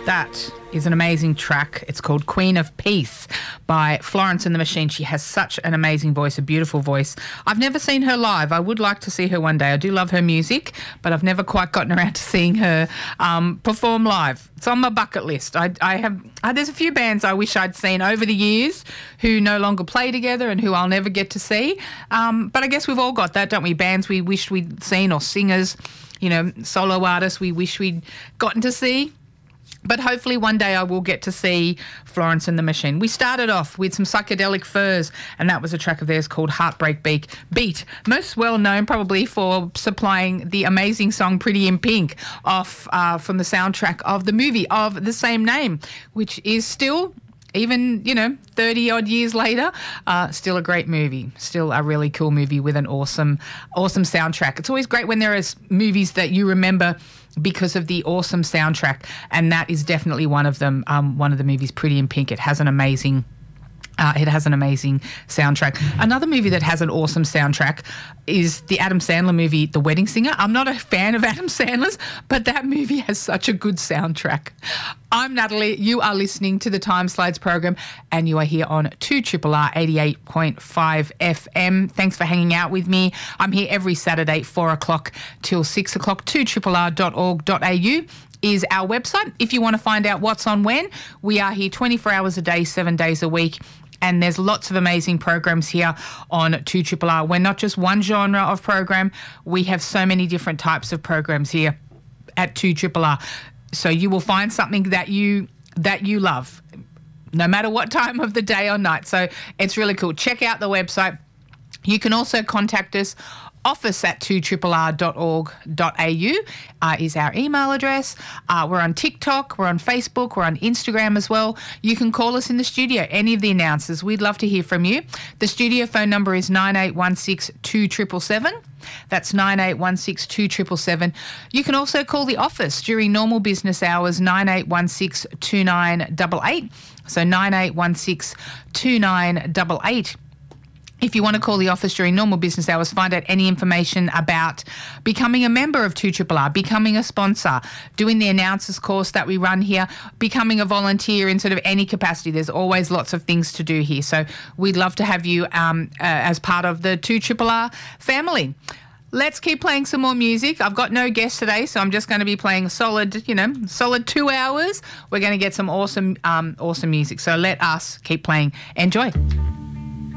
That is an amazing track. It's called Queen of Peace by Florence and the Machine. She has such an amazing voice, a beautiful voice. I've never seen her live. I would like to see her one day. I do love her music, but I've never quite gotten around to seeing her perform live. It's on my bucket list. There's a few bands I wish I'd seen over the years who no longer play together and who I'll never get to see. But I guess we've all got that, don't we? Bands we wished we'd seen, or singers, solo artists we wish we'd gotten to see. But hopefully one day I will get to see Florence and the Machine. We started off with some Psychedelic Furs, and that was a track of theirs called Heartbreak Beat. Most well known probably for supplying the amazing song Pretty in Pink off from the soundtrack of the movie of the same name, which is still, even 30 odd years later, still a great movie, still a really cool movie with an awesome soundtrack. It's always great when there are movies that you remember because of the awesome soundtrack, and that is definitely one of them. One of the movies, Pretty in Pink, it has an amazing soundtrack. Another movie that has an awesome soundtrack is the Adam Sandler movie, The Wedding Singer. I'm not a fan of Adam Sandler's, but that movie has such a good soundtrack. I'm Natalie. You are listening to the Time Slides program, and you are here on 2RRR 88.5 FM. Thanks for hanging out with me. I'm here every Saturday, 4 o'clock till 6 o'clock. 2RRR.org.au is our website. If you want to find out what's on when, we are here 24 hours a day, 7 days a week. And there's lots of amazing programs here on 2RRR. We're not just one genre of program. We have so many different types of programs here at 2RRR. So you will find something that you love, no matter what time of the day or night. So it's really cool. Check out the website. You can also contact us. office@2RRR.org.au is our email address. We're on TikTok, we're on Facebook, we're on Instagram as well. You can call us in the studio, any of the announcers. We'd love to hear from you. The studio phone number is 9816-2777. That's 9816-2777. You can also call the office during normal business hours, 9816-2988. So 9816-2988. If you want to call the office during normal business hours, find out any information about becoming a member of 2RRR, becoming a sponsor, doing the announcers course that we run here, becoming a volunteer in sort of any capacity. There's always lots of things to do here. So we'd love to have you as part of the 2RRR family. Let's keep playing some more music. I've got no guests today, so I'm just going to be playing solid 2 hours. We're going to get some awesome music. So let us keep playing. Enjoy.